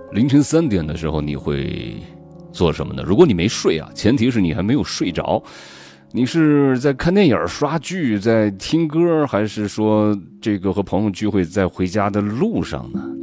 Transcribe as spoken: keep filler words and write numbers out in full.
凌晨三点的时候你会做什么呢？如果你没睡啊，前提是你还没有睡着，你是在看电影、刷剧、在听歌，还是说这个和朋友聚会在回家的路上呢？